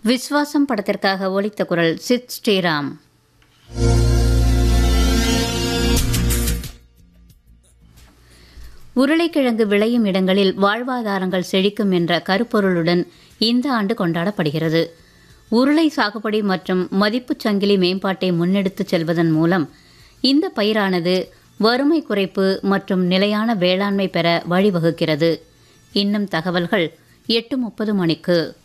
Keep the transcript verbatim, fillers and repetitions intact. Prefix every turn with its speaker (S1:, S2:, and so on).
S1: விஸ்வாசம் படத்திற்காக ஒலித்த குரல் சித் ஸ்ரீராம். உருளைக்கிழங்கு விளையும் இடங்களில் வாழ்வாதாரங்கள் செழிக்கும் என்ற கருப்பொருளுடன் இந்த ஆண்டு கொண்டாடப்படுகிறது. உருளை சாகுபடி மற்றும் மதிப்புச் சங்கிலி மேம்பாட்டை முன்னெடுத்துச் செல்வதன் மூலம் இந்த பயிரானது வறுமை குறைப்பு மற்றும் நிலையான வேளாண்மை பெற வழிவகுக்கிறது. இன்னும் தகவல்கள் எட்டு முப்பது மணிக்கு.